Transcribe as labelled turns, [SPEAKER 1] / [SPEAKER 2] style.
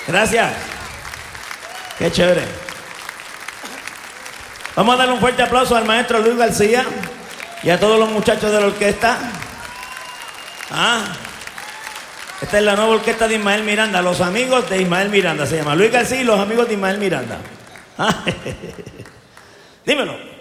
[SPEAKER 1] Gracias. Qué chévere. Vamos a darle un fuerte aplauso al maestro Luis García y a todos los muchachos de la orquesta. Esta es la nueva orquesta de Ismael Miranda, los amigos de Ismael Miranda se llama. Luis García y los amigos de Ismael Miranda. Dímelo.